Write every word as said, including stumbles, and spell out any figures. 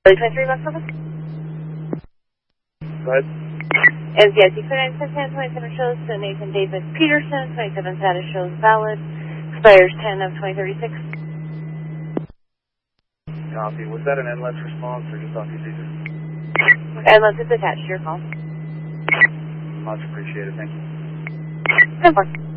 twenty-three bucks over. Go ahead. N C I C twenty-nine ten twenty-seven shows to Nathan David Peterson. twenty-seven status shows valid. Expires ten of twenty thirty-six. Copy. Was that an endless response or just off your seizure? Unless it's attached to your call. Much appreciated. Thank you. ten four.